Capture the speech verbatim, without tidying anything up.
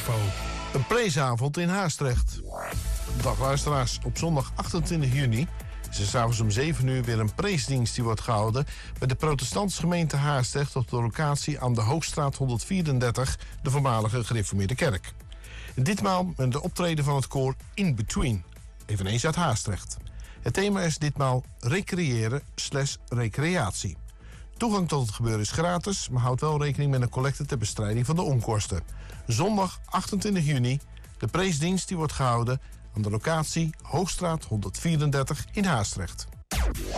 Info. Een preesavond in Haastrecht. Dag luisteraars, op zondag achtentwintig juni is er s'avonds om zeven uur weer een preesdienst die wordt gehouden bij de protestantse gemeente Haastrecht op de locatie aan de Hoogstraat honderdvierendertig, de voormalige gereformeerde kerk. Ditmaal met de optreden van het koor In Between, eveneens uit Haastrecht. Het thema is ditmaal recreëren slash recreatie. Toegang tot het gebeuren is gratis, maar houd wel rekening met een collecte ter bestrijding van de onkosten. Zondag achtentwintig juni, de preesdienst die wordt gehouden aan de locatie Hoogstraat honderdvierendertig in Haastrecht.